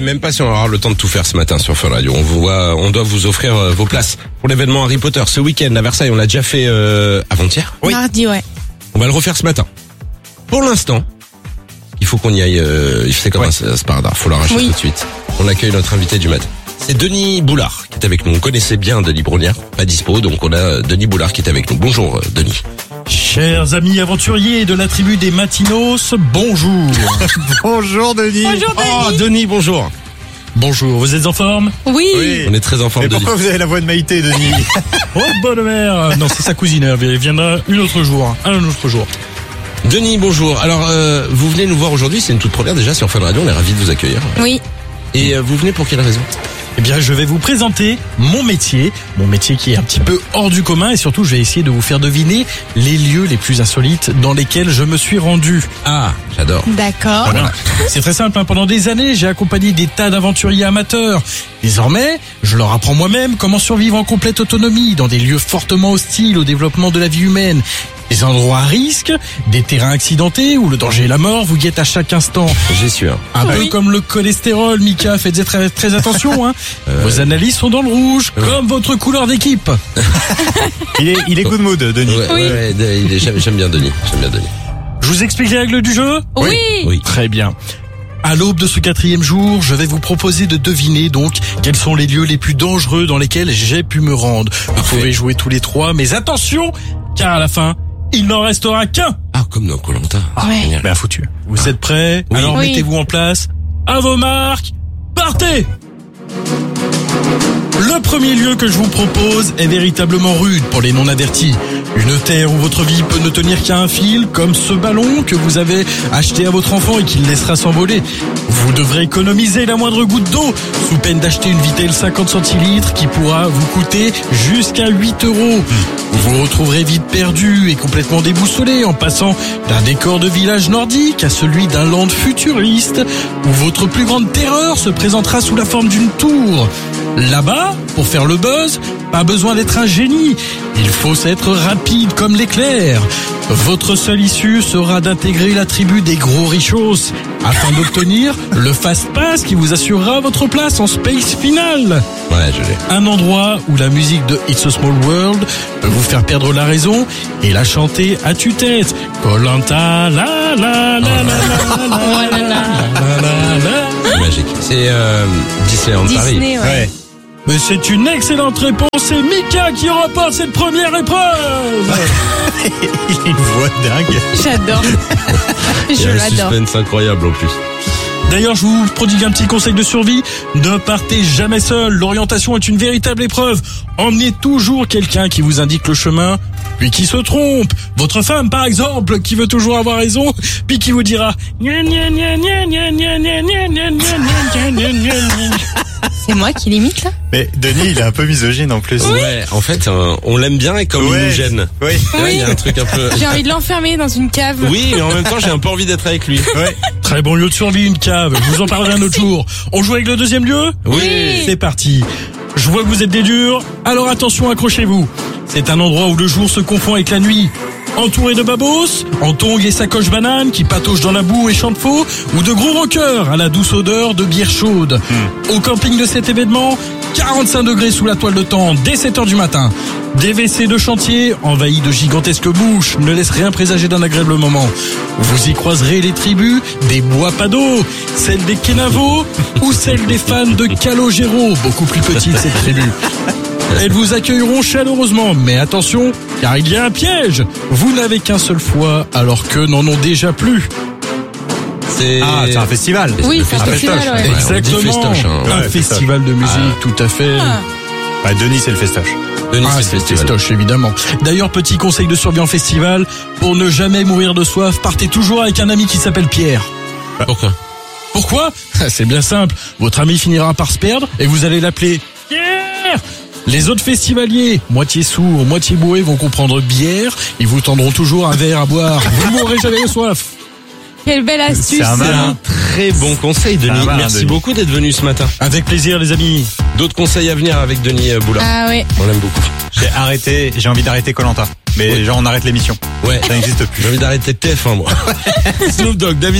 sais même pas si on va avoir le temps de tout faire ce matin sur Fun Radio. On doit vous offrir vos places pour l'événement Harry Potter ce week-end à Versailles. On l'a déjà fait avant-hier. Oui. Mardi, ouais. On va le refaire ce matin. Pour l'instant, il faut qu'on y aille. C'est comme un sparadrap. Faut l'arracher tout de suite. On accueille notre invité du matin. C'est Denis Boulard qui est avec nous. On connaissait bien Denis Brognard, pas dispo, donc on a Denis Boulard qui est avec nous. Bonjour Denis. Chers amis aventuriers de la tribu des Matinos, bonjour. Bonjour Denis. Bonjour Denis. Oh Denis, bonjour. Bonjour, vous êtes en forme? Oui. On est très en forme. Mais Denis. pourquoi vous avez la voix de Maïté, Denis? Oh, bonne mère. Non, c'est sa cousine, elle viendra un autre jour. Denis, bonjour. Alors, vous venez nous voir aujourd'hui, c'est une toute première déjà sur Fun Radio, on est ravis de vous accueillir. Oui. Et vous venez pour quelle raison? Eh bien, je vais vous présenter mon métier qui est un petit peu hors du commun et surtout, je vais essayer de vous faire deviner les lieux les plus insolites dans lesquels je me suis rendu. Ah, j'adore. D'accord. Voilà. C'est très simple, hein. Pendant des années, j'ai accompagné des tas d'aventuriers amateurs. Désormais, je leur apprends moi-même comment survivre en complète autonomie dans des lieux fortement hostiles au développement de la vie humaine. Des endroits à risque, des terrains accidentés où le danger et la mort vous guettent à chaque instant. J'ai sûr. Un peu comme le cholestérol, Mika, faites très, très attention, hein. Vos analyses sont dans le rouge, comme votre couleur d'équipe. Il est good mood, Denis. J'aime bien Denis. Je vous explique les règles du jeu? Oui. Très bien. À l'aube de ce 4e jour, je vais vous proposer de deviner donc quels sont les lieux les plus dangereux dans lesquels j'ai pu me rendre. Vous pouvez jouer tous les 3, mais attention, car à la fin, il n'en restera qu'un. Ah, comme dans Koh-Lanta. Ouais. Ben foutu. Vous êtes prêts? Oui. Alors Oui. mettez-vous en place. À vos marques, partez! Le premier lieu que je vous propose est véritablement rude pour les non-avertis. Une terre où votre vie peut ne tenir qu'à un fil, comme ce ballon que vous avez acheté à votre enfant et qu'il laissera s'envoler. Vous devrez économiser la moindre goutte d'eau, sous peine d'acheter une Vittel 50 centilitres qui pourra vous coûter jusqu'à 8 €. Vous vous retrouverez vite perdu et complètement déboussolé en passant d'un décor de village nordique à celui d'un land futuriste où votre plus grande terreur se présentera sous la forme d'une tour. Là-bas, pour faire le buzz, pas besoin d'être un génie. Il faut être rapide comme l'éclair. Votre seule issue sera d'intégrer la tribu des gros richos afin d'obtenir le fast pass qui vous assurera votre place en space final. Ouais, je l'ai. Un endroit où la musique de It's a Small World peut vous faire perdre la raison et la chanter à tue-tête. Koh-Lanta, la la la la la la la. Magique. C'est Disneyland Paris. Disney, ouais. Mais c'est une excellente réponse, c'est Mika qui remporte cette première épreuve. Il a une voix dingue. J'adore. Il y a Je un l'adore. suspense incroyable en plus. D'ailleurs, je vous prodigue un petit conseil de survie. Ne partez jamais seul. L'orientation est une véritable épreuve. Emmenez toujours quelqu'un qui vous indique le chemin, puis qui se trompe. Votre femme, par exemple, qui veut toujours avoir raison, puis qui vous dira gna gna gna gna gna gna gna gna gna gna gna gna gna. C'est moi qui l'imite, là? Mais Denis, il est un peu misogyne en plus. Ouais, en fait, on l'aime bien et comme il nous gêne. Oui. Là, il y a un truc un peu... J'ai envie de l'enfermer dans une cave. Oui, mais en même temps, j'ai un peu envie d'être avec lui. Ouais. Très bon lieu de survie, une cave. Je vous en parlerai un autre jour. On joue avec le deuxième lieu? Oui. C'est parti. Je vois que vous êtes des durs, alors attention, accrochez-vous. C'est un endroit où le jour se confond avec la nuit. Entouré de babos, en tongs et sacoches bananes qui patauchent dans la boue et chantent faux, ou de gros rockers à la douce odeur de bière chaude. Au camping de cet événement, 45 degrés sous la toile de tente dès 7h du matin. Des WC de chantier envahis de gigantesques bouches ne laissent rien présager d'un agréable moment. Vous y croiserez les tribus des Bois-Pados, celles des Kenavo ou celles des fans de Calogero, beaucoup plus petites cette tribu. Elles vous accueilleront chaleureusement, mais attention, car il y a un piège. Vous n'avez qu'un seul foie, alors qu'eux n'en ont déjà plus. C'est un festival. Oui, c'est un festival, festoche. ouais. on dit Exactement. festoche, hein. Un Ouais, festival de musique, tout à fait. Bah, Denis, c'est le festoche. Denis, Ah, c'est c'est le festival. festoche, évidemment. D'ailleurs, petit conseil de survie en festival, pour ne jamais mourir de soif, partez toujours avec un ami qui s'appelle Pierre. Pourquoi? Pourquoi? C'est bien simple. Votre ami finira par se perdre et vous allez l'appeler Pierre. Les autres festivaliers, moitié sourds, moitié bourrés, vont comprendre bière. Ils vous tendront toujours un verre à boire. Vous ne mourrez jamais de soif. Quelle belle astuce. C'est un C'est malin. un très bon conseil, Denis. Ah, Merci Denis. beaucoup d'être venu ce matin. Avec plaisir, les amis. D'autres conseils à venir avec Denis Boulard. Ah ouais. On l'aime beaucoup. J'ai envie d'arrêter Koh-Lanta. Mais genre, on arrête l'émission. Ouais. Ça n'existe plus. J'ai envie d'arrêter TF1, moi. Snoop Dogg, David.